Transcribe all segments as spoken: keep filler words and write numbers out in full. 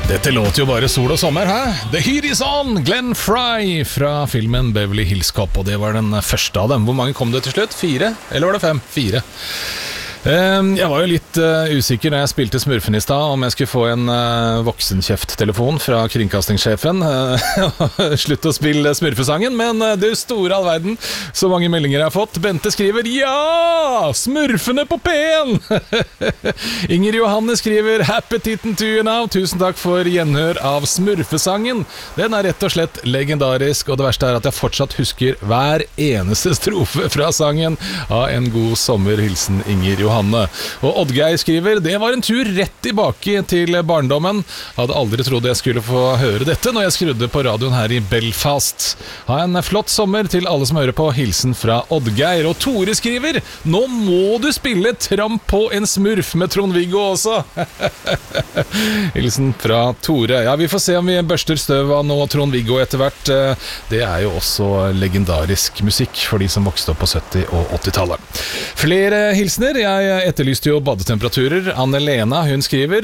Dette låter jo bare sol og sommer, hæ? The Heat Is On, Glenn Frey fra filmen Beverly Hills Cop, og det var den første av dem. Hvor mange kom det til slutt? Fire? Eller var det fem? Fire. Jeg var jo litt uh, usikker når jeg spilte Smurfen i stad, om jeg skulle få en uh, voksenkjeft-telefon fra kringkastingssjefen. Uh, Slutt å spille Smurfesangen, men uh, du store all verden, så mange meldinger jeg har fått. Bente skriver, ja, Smurfene på P en! Inger Johanne skriver, happy titten to you now, tusen takk for gjenhør av Smurfesangen. Den er rett og slett legendarisk, og det verste er at jeg fortsatt husker hver eneste strofe fra sangen. Ha en god sommerhilsen, Inger Johanne. Johanne. Og Oddgeir skriver, det var en tur rett tilbake til barndommen. Hadde aldri trodd jeg skulle få høre dette når jeg skrudde på radioen her i Belfast. Ha en flott sommer til alle som hører på. Hilsen fra Oddgeir. Og Tore skriver, nå må du spille Tramp på en smurf med Trond-Viggo også. Hilsen fra Tore. Ja, vi får se om vi børster støv av nå Trond-Viggo etter hvert. Det er jo også legendarisk musikk for de som vokste opp på sytti- og åttitallet. Flere hilsener. Jeg Jeg etterlyste jo badetemperaturer. Anne-Lena, hun skriver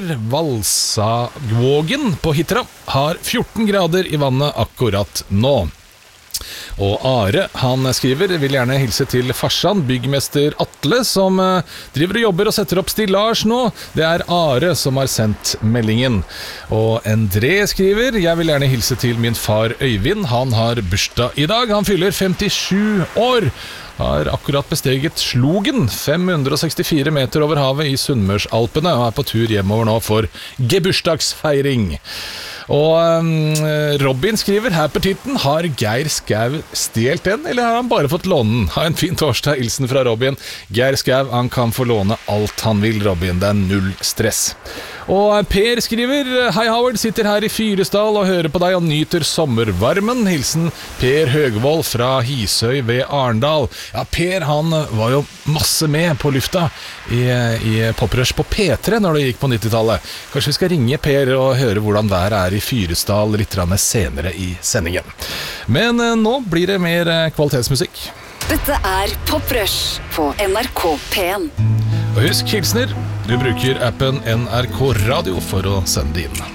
Valsavågen på Hitra har fjorten grader i vannet akkurat nå. Og Are, han skriver, vil gjerne hilse til farsan, byggmester Atle, som driver og jobber og setter opp stillasj nå. Det er Are som har sendt meldingen. Og André skriver, jeg vil gjerne hilse til min far Øyvind, han har bursdag i dag. Han fyller femtisju år. Har akkurat besteget Slogen, fem hundre og sekstifire meter over havet i Sunnmørsalpene, og er på tur hjemover nå for gebursdagsfeiring. Og um, Robin skriver, her på titten, har Geir Skau stjelt den, eller har han bare fått låne den? Ha en fin torsdag, hilsen fra Robin. Geir Skau, han kan få låne alt han vil, Robin, det er null stress. Og Per skriver, hei Howard, sitter her i Fyresdal og hører på deg og nyter sommervarmen. Hilsen Per Høgvold fra Hisøy ved Arendal. Ja, Per han var jo masse med på lufta i, i Poprush på P tre når det gikk på nittitallet. Kanskje vi skal ringe Per og høre hvordan været er i Fyresdal litt senere i sendingen. Men nå blir det mer kvalitetsmusikk. Dette er Poprush på N R K P en. Og husk hilsener, du bruker appen N R K Radio for å sende det inn.